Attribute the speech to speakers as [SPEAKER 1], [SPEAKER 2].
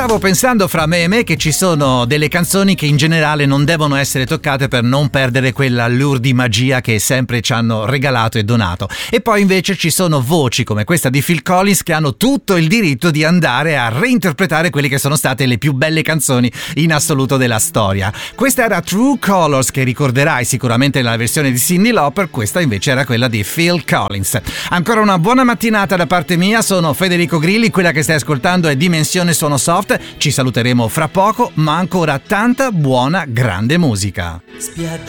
[SPEAKER 1] Stavo pensando fra me e me che ci sono delle canzoni che in generale non devono essere toccate per non perdere quella allure di magia che sempre ci hanno regalato e donato. E poi invece ci sono voci come questa di Phil Collins che hanno tutto il diritto di andare a reinterpretare quelle che sono state le più belle canzoni in assoluto della storia. Questa era True Colors, che ricorderai sicuramente nella versione di Cyndi Lauper, questa invece era quella di Phil Collins. Ancora una buona mattinata da parte mia, sono Federico Grilli, quella che stai ascoltando è Dimensione Suono Soft, ci saluteremo fra poco, ma ancora tanta buona grande musica.